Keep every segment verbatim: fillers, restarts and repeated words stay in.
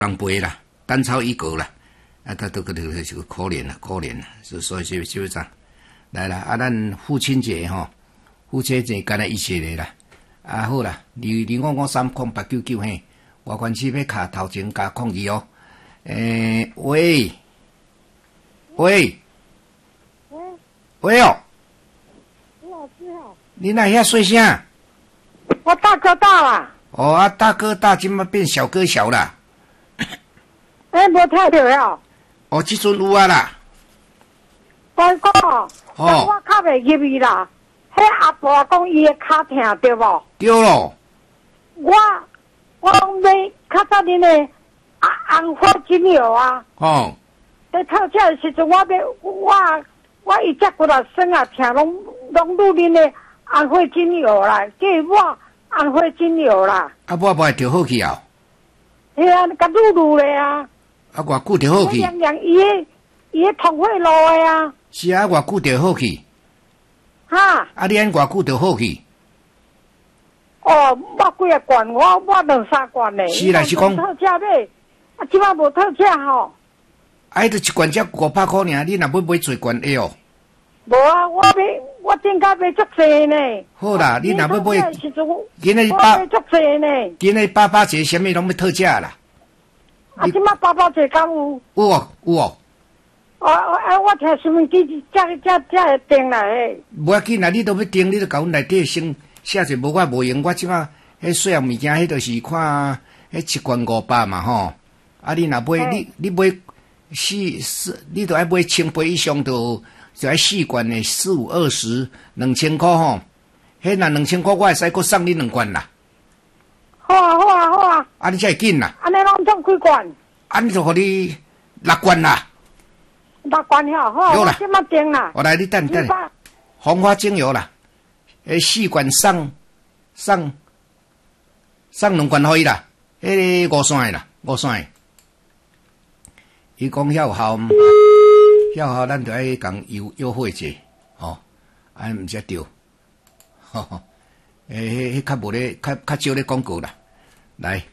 人陪啦，单操一格啦，啊，他都个这个这个可怜了，可怜了，所以就就这样来了啊，咱父亲节吼，父亲节干来一起来啦，啊好啦，二二五五三空八九九嘿，外关区要卡头前加空二哦，诶、欸、喂喂喂喂哦， 老师好， 你那遐说啥？ 我大哥大啦。 哦啊，大哥大，今麦变小哥小啦。 哎，无听到呀？ 哦，即阵有啊啦。 我讲哦， 哦我较袂入去啦。迄阿婆讲伊的脚疼对无？ 对咯。 我我讲买较早恁的红红花精油啊。 哦。 在透车的时阵，我要我我一只骨头酸啊疼，拢拢入恁的红花精油啦，叫我红花精油啦。 啊，我无会调好去啊。 嘿啊，甲愈愈咧啊。 啊，偌久调好去？ 凉凉，伊个伊个通血路的啊。 是啊，偌久调好去？ 哈。 啊，你安偌久调好去？ 哦，我几个罐，我我两三罐呢。 是啦，是讲。 特价买，啊，即摆无特价吼。 啊，迄著一罐才五百块尔，你若要买侪罐会哦？ 无啊，我买我顶家买足济呢。 好啦，你若要买，今日八买足济呢。 今日八八节，啥物拢要特价啦？ 啊，即摆八八节敢有？ 有哦，有哦。 哦哦，啊，我听新闻记者才才才会订来诶。 无要紧啦，你都要订，你都甲阮内底先写者，无我无用，我即马迄细项物件，迄著是看迄一罐五百嘛吼。啊，你若买，你你买四四，你著爱买千杯以上，著就爱四罐诶，四五二十，两千箍吼。迄若两千箍，我会使搁送你两罐啦。 好啊好啊好啊！ 啊，你才会紧啦。 安尼拢总几罐？ 安尼就互你六罐啦。 六罐吼，好，我即马订啦。 我来，你等等。红花精油啦，诶，四罐送送送两罐互伊啦。迄个五线诶啦，五线诶。伊讲遐有效，遐有效，咱着爱共优优惠者，吼，安毋则对，吼吼。诶，迄迄较无咧，较较少咧广告啦。来，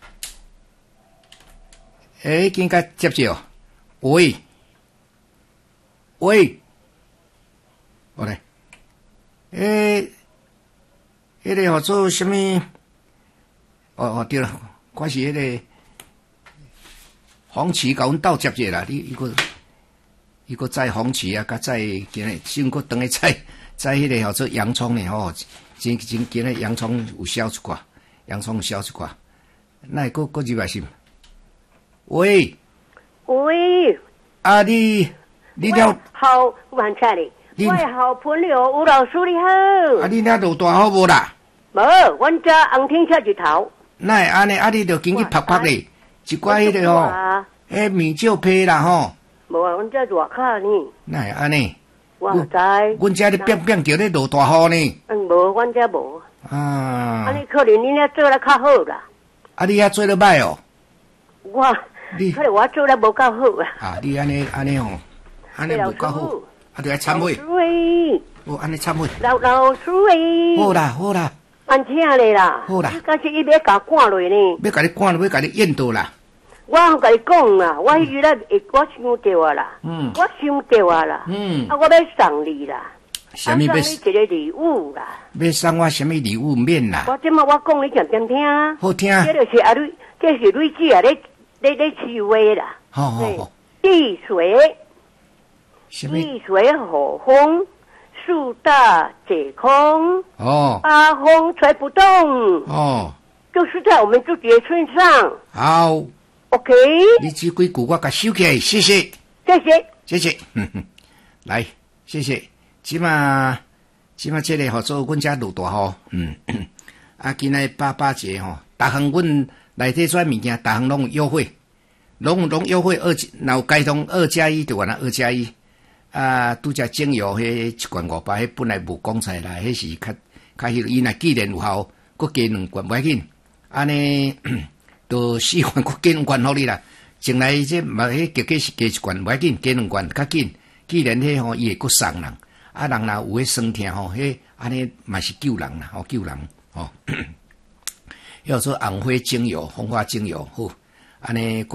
诶，今甲接着，喂，喂，我来，诶，迄个号做啥物？哦哦，对啦，我是迄个红旗，甲阮斗接者啦。你伊个伊个载红旗啊，甲载今日先个等下载载迄个号做洋葱呢吼，真真今日洋葱有销一寡，洋葱有销一寡。那会搁搁入来是？喂喂， 啊你你了好，晚车哩。我好朋友吴老师你好。 啊你了落大雨无啦？ 无，阮遮红天下日头。 那会安尼？啊你着紧去拍拍咧，一寡迄个吼，迄面罩皮啦吼。 无啊，阮遮热卡呢。 那会安尼？ 我知。 阮遮咧变变着咧落大雨呢。 嗯，无，阮遮无。 啊。 安尼可能你遐做得较好啦。 啊，你遐做得歹哦。 我，可能我做得无够好啊。 啊，你安尼安尼吼，安尼无够好，啊，着爱忏悔。哦，安尼忏悔。 老老师诶。 好啦好啦。 安请咧啦。 好啦。 但是伊要甲赶落呢。 要甲你赶落，要甲你引导啦。 我甲你讲啦，我迄日咧，我想着啊啦。嗯。我想着啊啦。嗯。啊，我要送你啦。 什么要？ 送你一个礼物啦。 要送我什么礼物免啦？ 我即马我讲你点点听。 好听。 这就是啊蕊，这是蕊子啊，咧咧咧饲话啦。 好好好。 地水。 什么？ 地水火风，树大解空。 哦。 八风吹不动。 哦。 就是在我们自己的身上。 好。 OK。 你这几句我甲收起来，谢谢。 谢谢。 谢谢。哼哼，来，谢谢。即马即马即个吼做阮遮落大雨，嗯，啊，今仔八八节吼，逐项阮内底遮物件，逐项拢有优惠，拢有拢优惠二，若有开通二加一就完啦，二加一。啊，拄则精油迄一罐五百，迄本来无讲出来，迄是较较迄个，伊若既然有效，佮加两罐袂要紧，安尼都四罐佮加两罐互你啦。前来这嘛迄结果是加一罐袂要紧，加两罐较紧。既然迄吼伊会佮送人。啊，人若有迄酸痛吼，迄安尼嘛是救人啦，吼救人吼。要做红花精油、红花精油好。 安尼。